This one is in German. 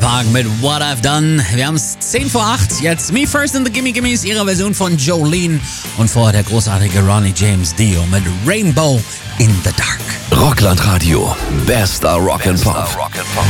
Park mit What I've Done. Wir haben es 10 vor 8. Jetzt Me First and the Gimme Gimmes, ihre Version von Jolene. Und vorher der großartige Ronnie James Dio mit Rainbow in the Dark. Rockland Radio. Bester Rock and Pop.